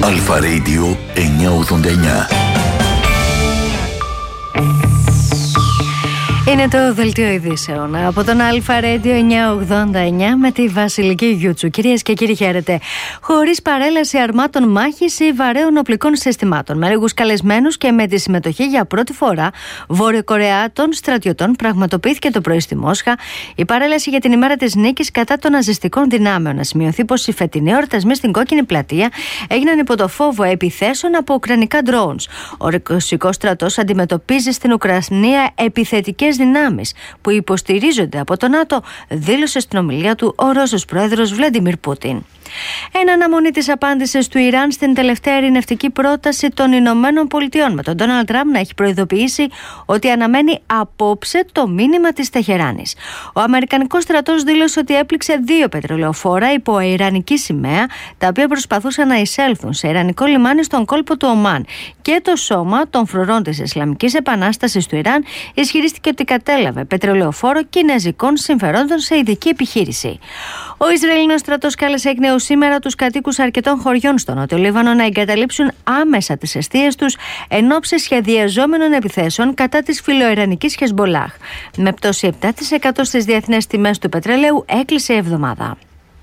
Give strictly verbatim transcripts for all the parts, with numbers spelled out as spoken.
Αλφα Radio εννιακόσια ογδόντα εννιά. Είναι το δελτίο ειδήσεων από τον Αλφα Radio εννιακόσια ογδόντα εννιά με τη Βασιλική Γιούτσου. Κυρίες και κύριοι, χαίρετε. Χωρίς παρέλαση αρμάτων μάχης ή βαρέων οπλικών συστημάτων, με λίγους καλεσμένους και με τη συμμετοχή για πρώτη φορά Βορειοκορεάτων στρατιωτών, πραγματοποιήθηκε το πρωί στη Μόσχα η παρέλαση για την ημέρα της νίκης κατά των ναζιστικών δυνάμεων. Να σημειωθεί πως οι φετινοί εορτασμοί στην Κόκκινη Πλατεία έγιναν υπό το φόβο επιθέσεων από ουκρανικά drones. Ο ρωσικός στρατός αντιμετωπίζει στην Ουκρανία επιθετικές δυνάμεις που υποστηρίζονται από το ΝΑΤΟ, δήλωσε στην ομιλία του ο Ρώσος πρόεδρος Βλαντιμίρ Πούτιν. Εν αναμονή της απάντησης του Ιράν στην τελευταία ειρηνευτική πρόταση των Ηνωμένων Πολιτειών, με τον Ντόναλντ Τραμπ να έχει προειδοποιήσει ότι αναμένει απόψε το μήνυμα της Τεχεράνης. Ο Αμερικανικός στρατός δήλωσε ότι έπληξε δύο πετρελαιοφόρα υπό ιρανική σημαία, τα οποία προσπαθούσαν να εισέλθουν σε ιρανικό λιμάνι στον κόλπο του Ομάν. Και το σώμα των φρουρών της Ισλαμικής Επανάστασης του Ιράν ισχυρίστηκε ότι κατέλαβε πετρελαιοφόρο κινέζικων συμφερόντων σε ειδική επιχείρηση. Ο Ισραηλινός στρατός κάλεσε εκ νέου σήμερα τους κατοίκους αρκετών χωριών στο Νότιο Λίβανο να εγκαταλείψουν άμεσα τις εστίες τους εν ώψη σχεδιαζόμενων επιθέσεων κατά της φιλοϊρανικής Χεσμπολάχ. Με πτώση επτά τοις εκατό στις διεθνές τιμές του πετρελαίου έκλεισε η εβδομάδα.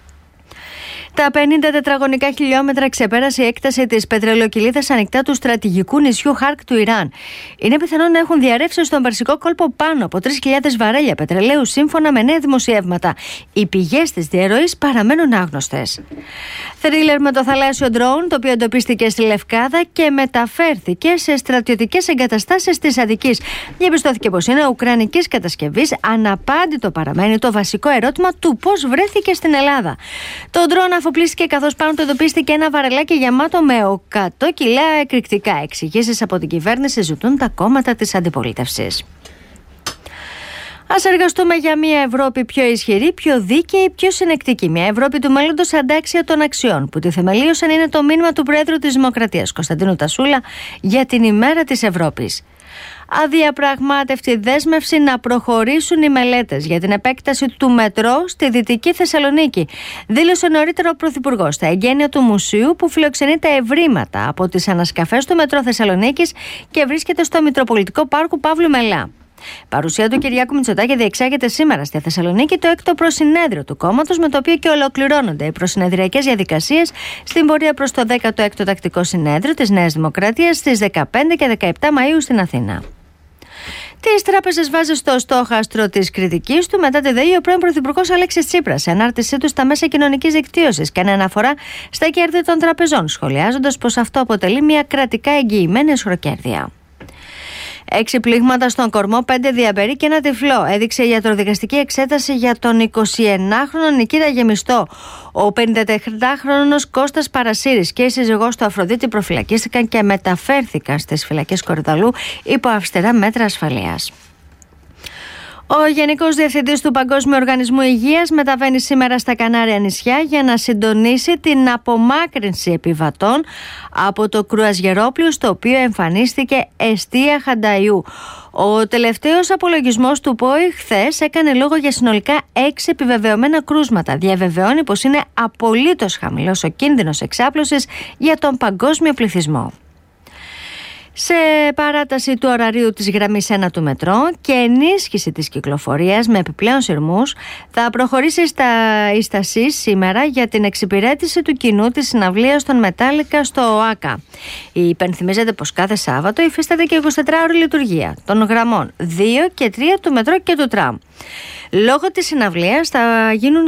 Τα πενήντα τετραγωνικά χιλιόμετρα ξεπέρασε η έκταση της πετρελαιοκυλίδας ανοιχτά του στρατηγικού νησιού Χαρκ του Ιράν. Είναι πιθανό να έχουν διαρρεύσει στον Περσικό κόλπο πάνω από τρεις χιλιάδες βαρέλια πετρελαίου, σύμφωνα με νέα δημοσιεύματα. Οι πηγές της διαρροής παραμένουν άγνωστες. Θρίλερ με το θαλάσσιο ντρόουν, το οποίο εντοπίστηκε στη Λευκάδα και μεταφέρθηκε σε στρατιωτικές εγκαταστάσεις της Αττικής. Διαπιστώθηκε πως είναι ουκρανικής κατασκευής. Αναπάντητο παραμένει το βασικό ερώτημα του πώς βρέθηκε στην Ελλάδα. Το ντρόουν αφοπλίστηκε καθώς πάνω του εντοπίστηκε ένα βαρελάκι γεμάτο με εκατό κιλά εκρηκτικά. Εξηγήσεις από την κυβέρνηση ζητούν τα κόμματα της αντιπολίτευσης. Ας εργαστούμε για μια Ευρώπη πιο ισχυρή, πιο δίκαιη, πιο συνεκτική. Μια Ευρώπη του μέλλοντος αντάξια των αξιών, που τη θεμελίωσαν είναι το μήνυμα του Προέδρου της Δημοκρατίας, Κωνσταντίνου Τασούλα, για την ημέρα της Ευρώπης. Αδιαπραγμάτευτη δέσμευση να προχωρήσουν οι μελέτες για την επέκταση του μετρό στη Δυτική Θεσσαλονίκη, δήλωσε νωρίτερα ο Πρωθυπουργός στα εγγένεια του μουσείου που φιλοξενεί τα ευρήματα από τις ανασκαφές του μετρό Θεσσαλονίκης και βρίσκεται στο Μητροπολιτικό Πάρκο Παύλου Μελά. Παρουσία του Κυριάκου Μητσοτάκη διεξάγεται σήμερα στη Θεσσαλονίκη το έκτο προσυνέδριο του κόμματος, με το οποίο και ολοκληρώνονται οι προσυνεδριακές διαδικασίες στην πορεία προς το δέκατο έκτο τακτικό συνέδριο της Νέας Δημοκρατίας στις δεκαπέντε και δεκαεπτά Μαΐου στην Αθήνα. Τις τράπεζες βάζει στο στόχαστρο της κριτικής του μετά τη ΔΕΗ ο πρώην Πρωθυπουργός Αλέξης Τσίπρας σε ανάρτησή του στα μέσα κοινωνικής δικτύωσης, κάνει αναφορά στα κέρδη των τραπεζών, σχολιάζοντας πως αυτό αποτελεί μια κρατικά εγγυημένη εσχροκέρδεια. Έξι πλήγματα στον κορμό, πέντε διαμπερί και ένα τυφλό, έδειξε η ιατροδικαστική εξέταση για τον εικοσιενάχρονο Νικήτα Γεμιστό. Ο πενηντατετράχρονος Κώστας Παρασύρης και η σύζυγός του Αφροδίτη προφυλακίστηκαν και μεταφέρθηκαν στις φυλακές Κορυδαλού υπό αυστηρά μέτρα ασφαλείας. Ο Γενικός Διευθυντής του Παγκόσμιου Οργανισμού Υγείας μεταβαίνει σήμερα στα Κανάρια νησιά για να συντονίσει την απομάκρυνση επιβατών από το κρουαζιερόπλοιο στο οποίο εμφανίστηκε εστία Χανταϊού. Ο τελευταίος απολογισμός του ΠΟΗ χθες έκανε λόγο για συνολικά έξι επιβεβαιωμένα κρούσματα. Διαβεβαιώνει πως είναι απολύτως χαμηλός ο κίνδυνος εξάπλωσης για τον παγκόσμιο πληθυσμό. Σε παράταση του ωραρίου της γραμμής ένα του μετρό και ενίσχυση της κυκλοφορίας με επιπλέον σειρμούς, θα προχωρήσει στα Ιστασής σήμερα για την εξυπηρέτηση του κοινού της συναυλίας των Μετάλλικα στο ΟΑΚΑ. Υπενθυμίζεται πως κάθε Σάββατο υφίσταται και εικοσιτετράωρη λειτουργία των γραμμών δύο και τρία του μετρό και του τραμ. Λόγω της συναυλίας θα γίνουν